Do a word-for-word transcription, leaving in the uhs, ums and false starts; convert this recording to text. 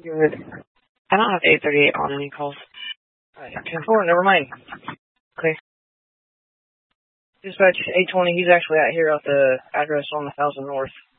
Good. I don't have eight thirty-eight on any calls. Alright, ten four, never mind. Okay. Dispatch eight twenty, he's actually out here at the address on the Thousand North.